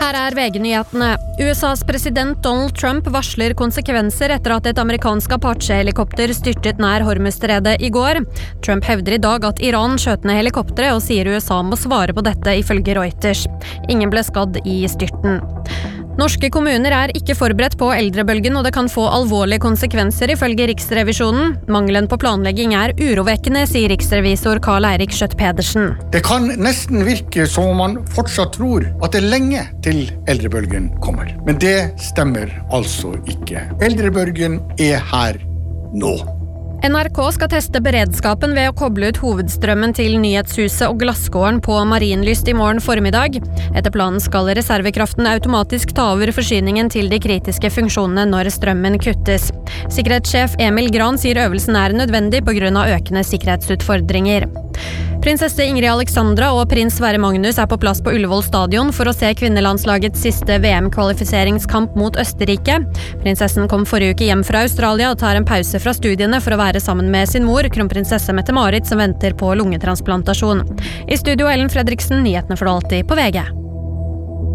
Her VG-nyhetene. USAs president Donald Trump varsler konsekvenser etter at et amerikansk Apache-helikopter styrtet nær Hormuzstredet i går. Trump hevder i dag at Iran skjøt ned helikopteret og sier USA må svare på dette ifølge Reuters. Ingen ble skadd i styrten. Norske kommuner ikke forberedt på eldrebølgen, og det kan få alvorlige konsekvenser ifølge Riksrevisjonen. Mangelen på planlegging urovekkende, sier riksrevisor Karl Eirik Schjøtt-Pedersen. Det kan nesten virke som om man fortsatt tror at det lenge til eldrebølgen kommer. Men det stemmer altså ikke. Eldrebølgen her nå. NRK skal teste beredskapen ved å koble ut hovedstrømmen til Nyhetshuset og Glassgården på Marienlyst i morgen formiddag. Etter planen skal reservekraften automatisk ta over forsyningen til de kritiske funksjonene når strømmen kuttes. Sikkerhetssjef Emil Gran sier øvelsen nødvendig på grunn av økende sikkerhetsutfordringer. Prinsesse Ingrid Alexandra og prins Sverre Magnus på plass på Ullevål stadion for å se kvinnelandslagets siste VM-kvalifiseringskamp mot Østerrike. Prinsessen kom forrige uke hjem fra Australia og tar en pause fra studiene for å være sammen med sin mor, kronprinsesse Mette-Marit, som venter på lungetransplantasjon. I studio Ellen Fredriksen, nyhetene for alltid på VG.